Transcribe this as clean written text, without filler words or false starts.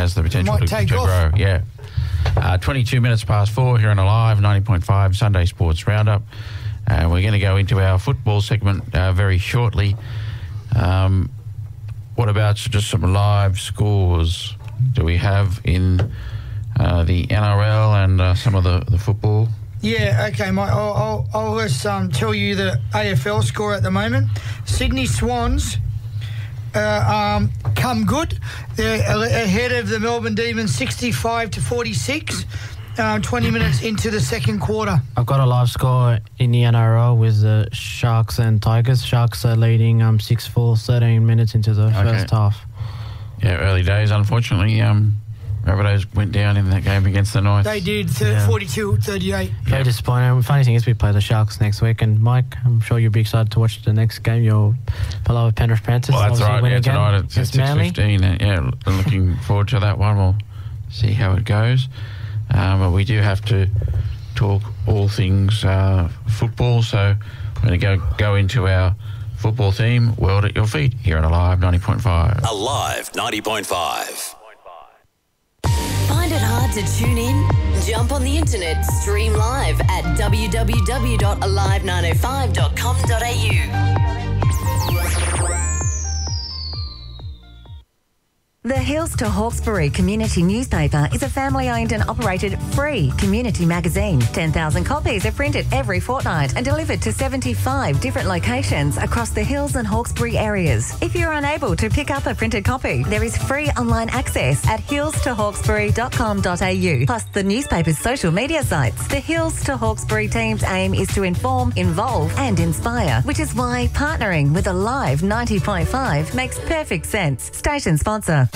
has the potential to take off. grow. Yeah. 22 minutes past 4 here on Alive 90.5 Sunday Sports Roundup. We're going to go into our football segment very shortly. What about just some live scores do we have in the NRL and some of the football? Yeah, okay, Mike. I'll just tell you the AFL score at the moment. Sydney Swans come good. They're ahead of the Melbourne Demons 65-46, 20 minutes into the second quarter. I've got a live score in the NRL with the Sharks and Tigers. Sharks are leading 6-4, 13 minutes into the first half. Yeah, early days, unfortunately. Rabbitohs went down in that game against the Knights. They did, 42-38. Very disappointing. Funny thing is we play the Sharks next week, and Mike, I'm sure you'll be excited to watch the next game. Your beloved Penrith Panthers. Well, that's right. Yeah, tonight it's 6:15. Yeah, looking forward to that one. We'll see how it goes. But we do have to talk all things football, so we're going to go into our football theme, World at Your Feet, here on Alive 90.5. Alive 90.5. Find it hard to tune in? Jump on the internet, stream live at www.alive905.com.au. The Hills to Hawkesbury Community Newspaper is a family-owned and operated free community magazine. 10,000 copies are printed every fortnight and delivered to 75 different locations across the Hills and Hawkesbury areas. If you're unable to pick up a printed copy, there is free online access at hillstohawkesbury.com.au, plus the newspaper's social media sites. The Hills to Hawkesbury team's aim is to inform, involve and inspire, which is why partnering with Alive 90.5 makes perfect sense. Station sponsor.